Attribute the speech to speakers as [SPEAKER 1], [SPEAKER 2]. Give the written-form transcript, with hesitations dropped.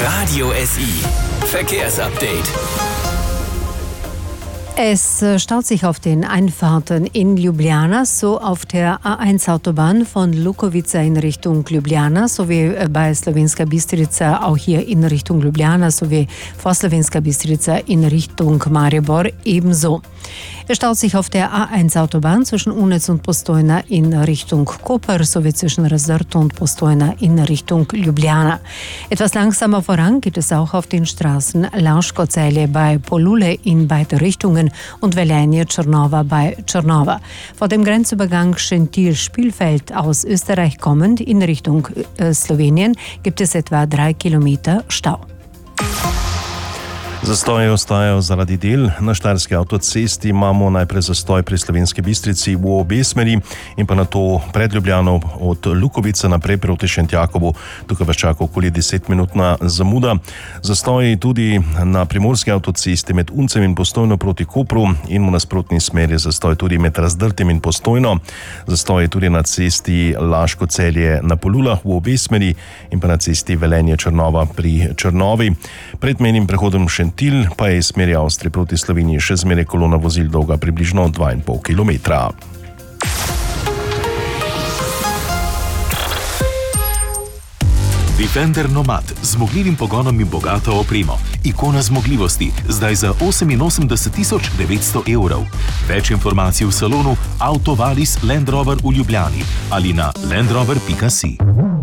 [SPEAKER 1] Radio SI Verkehrsupdate.
[SPEAKER 2] Es staut sich auf den Einfahrten in Ljubljana, so auf der A1-Autobahn von Lukovica in Richtung Ljubljana, sowie bei Slovenska Bistrica auch hier in Richtung Ljubljana, sowie vor Slovenska Bistrica in Richtung Maribor ebenso. Es staut sich auf der A1-Autobahn zwischen Unec und Postojna in Richtung Koper, sowie zwischen Razdrto und Postojna in Richtung Ljubljana. Etwas langsamer voran geht es auch auf den Straßen Laško-Celje bei Polule in beide Richtungen und Velenje Črnova bei Črnova. Vor dem Grenzübergang Šentil-Spielfeld aus Österreich kommend in Richtung Slowenien gibt es etwa 3 Kilometer Stau.
[SPEAKER 3] Zastoji ostajajo zaradi del. Na Štajerski avtocesti imamo najprej zastoj pri Slovenski Bistrici v obe smeri in pa nato pred Ljubljano od Lukovice naprej proti Šentjakobu. Tukaj vas čaka okoli 10-minutna zamuda. Zastoji tudi na Primorski avtocesti med Uncem in Postojno proti Kopru in v nasprotni smeri zastoj tudi med Razdrtem in Postojno. Zastoji tudi na cesti Laško-Celje na Polulah v obe smeri in pa na cesti Velenje Črnova pri Črnovi. Pred mejnim prehodom Šentil pa je iz smeri Avstrije proti Sloveniji še zmeraj kolona vozil dolga približno 2,5 kilometra.
[SPEAKER 4] Defender Nomad z zmogljivim pogonom in bogato opremo. Ikona zmogljivosti, zdaj za 88.900 evrov. Več informacij v salonu Autovalis Land Rover v Ljubljani ali na landrover.si.